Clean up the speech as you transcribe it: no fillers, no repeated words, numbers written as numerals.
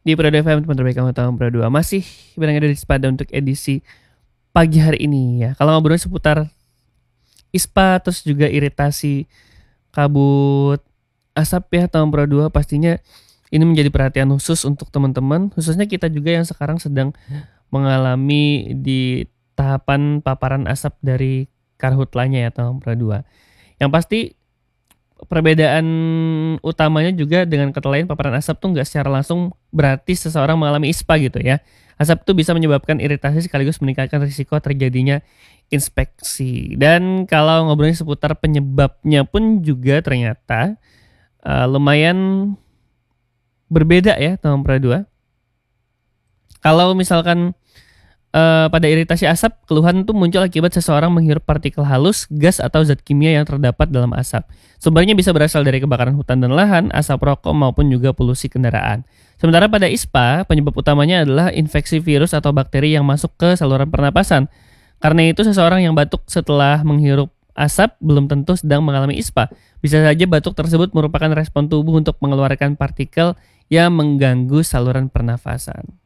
Di Prado FM teman terbaik kamu tahun Prado 2 masih berada di Ispada untuk edisi pagi hari ini ya. Kalau ngobrolin seputar ISPA terus juga iritasi kabut asap ya tahun Prado 2 pastinya ini menjadi perhatian khusus untuk teman-teman, khususnya kita juga yang sekarang sedang mengalami di tahapan paparan asap dari karhutlanya ya tahun Prado 2. Yang pasti perbedaan utamanya juga dengan kata lain paparan asap tuh nggak secara langsung berarti seseorang mengalami ISPA gitu ya. Asap tuh bisa menyebabkan iritasi sekaligus meningkatkan risiko terjadinya inspeksi. Dan kalau ngobrolin seputar penyebabnya pun juga ternyata lumayan berbeda ya tahun Prado 2. Kalau misalkan pada iritasi asap, keluhan itu muncul akibat seseorang menghirup partikel halus, gas atau zat kimia yang terdapat dalam asap. Sumbernya bisa berasal dari kebakaran hutan dan lahan, asap rokok maupun juga polusi kendaraan. Sementara pada ISPA, penyebab utamanya adalah infeksi virus atau bakteri yang masuk ke saluran pernapasan. Karena itu seseorang yang batuk setelah menghirup asap belum tentu sedang mengalami ISPA. Bisa saja batuk tersebut merupakan respon tubuh untuk mengeluarkan partikel yang mengganggu saluran pernafasan.